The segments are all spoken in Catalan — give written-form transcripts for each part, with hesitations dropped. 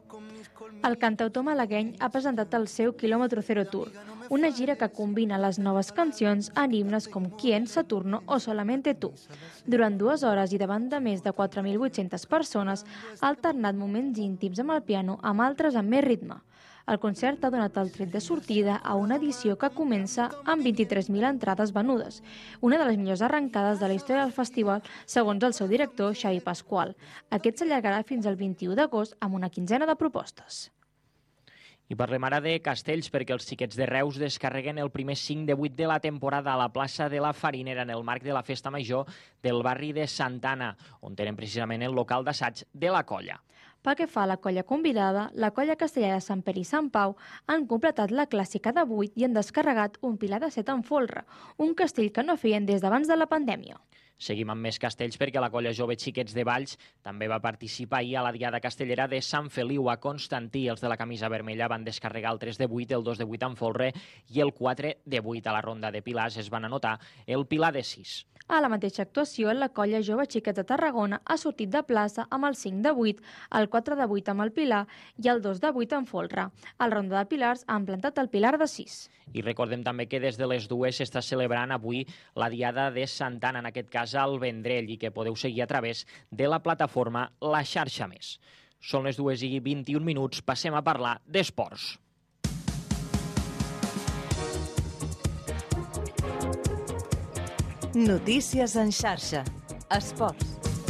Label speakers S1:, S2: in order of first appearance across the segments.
S1: El cantautor malagueny ha presentat el seu Kilómetro Cero Tour, una gira que combina les noves cancions en himnes com Quién, Saturno o Solamente Tú. Durant 2 hores i davant de més de 4.800 persones, ha alternat moments íntims amb el piano amb altres amb més ritme. El concert ha donat el tret de sortida a una edició que comença amb 23.000 entrades venudes, una de les millors arrencades de la història del festival, segons el seu director, Xavi Pasqual. Aquest s'allargarà fins al 21 d'agost amb una quinzena de propostes.
S2: I parlem ara de Castells, perquè els xiquets de Reus descarreguen el primer 5 de 8 de la temporada a la plaça de la Farinera en el marc de la Festa Major del barri de Santana, on tenen precisament el local d'assaig de la colla.
S1: Pel que fa a la colla convidada, la colla castellera de Sant Pere i Sant Pau han completat la clàssica de 8 i han descarregat un pilar de 7 en folre, un castell que no feien des d'abans de la pandèmia.
S2: Seguim amb més castells perquè la colla jove Xiquets de Valls també va participar ahir a la diada castellera de Sant Feliu a Constantí. Els de la camisa vermella van descarregar el 3 de 8, el 2 de 8 en folre i el 4 de 8 a la ronda de pilars es van anotar el pilar de 6.
S1: A la mateixa actuació, la colla jove Xiquets de Tarragona ha sortit de plaça amb el 5 de 8, el 4 de 8 amb el pilar i el 2 de 8 en folre. Al ronda de pilars han plantat el pilar de 6.
S2: I recordem també que des de les 2 s'està celebrant avui la diada de Santana, en aquest cas al Vendrell, i que podeu seguir a través de la plataforma La Xarxa Més. Són les 2:21, passem a parlar d'esports.
S3: Notícies en xarxa. Esports.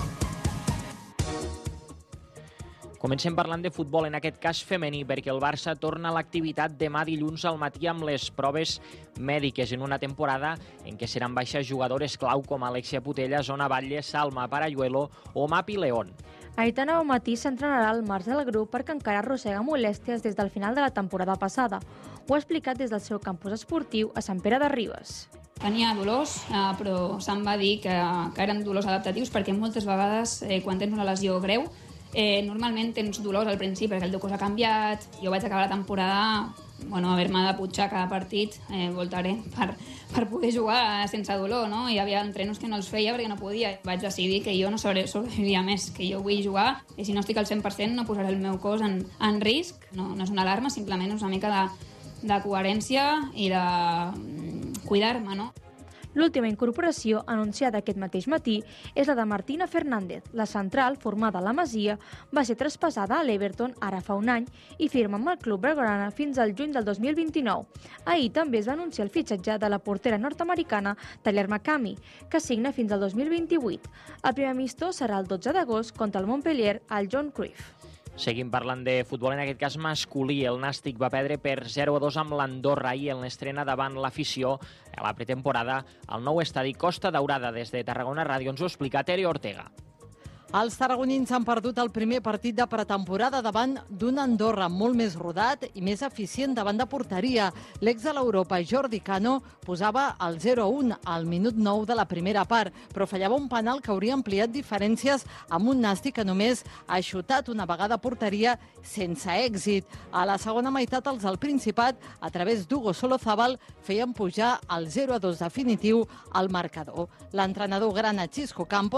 S2: Comencem parlant de futbol, en aquest cas femení, perquè el Barça torna a l'activitat demà dilluns al matí amb les proves mèdiques en una temporada en què seran baixes jugadores clau com Alexia Putellas, Ona Batlle, Salma Parayuelo o Mapi León.
S1: Aitana Bonmatí s'entrenarà al març del grup perquè encara arrossega molèsties des del final de la temporada passada. Ho ha explicat des del seu campus esportiu a Sant Pere de Ribes.
S4: Tenia dolors, però se'm va dir que eren dolors adaptatius perquè moltes vegades quan tens una lesió greu normalment tens dolors al principi perquè el teu cos ha canviat. Jo vaig acabar la temporada haver-me de putxar cada partit voltaré per poder jugar sense dolor, no? Hi havia entrenos que no els feia perquè no podia. Vaig decidir que jo no sobreviviria més, que jo vull jugar i si no estic al 100% no posaré el meu cos en risc. No és una alarma, simplement és una mica de coherència i de cuidar-me, no?
S1: L'última incorporació, anunciada aquest mateix matí, és la de Martina Fernández. La central, formada a la Masia, va ser traspassada a l'Everton ara fa un any i firma amb el club blaugrana fins al juny del 2029. Ahir també es va anunciar el fitxatge de la portera nord-americana Tyler McCamey, que signa fins al 2028. El primer amistós serà el 12 d'agost contra el Montpellier al John Cruyff.
S2: Seguim parlant de futbol, en aquest cas masculí. El Nàstic va perdre per 0-2 amb l'Andorra i en l'estrena davant l'afició a la pretemporada al nou estadi Costa Daurada. Des de Tarragona Ràdio ens ho explica Tere Ortega.
S5: Els tarragonins han perdut el primer partit de pretemporada davant d'un Andorra molt més rodat i més eficient davant de porteria. L'ex de l'Europa, Jordi Cano, posava el 0-1 al minut 9 de la primera part, però fallava un penal que hauria ampliat diferències amb un Nàstic que només ha xutat una vegada a porteria sense èxit. A la segona meitat, els del Principat, a través d'Hugo Solozábal, feien pujar el 0-2 definitiu al marcador. L'entrenador grana Xisco Campos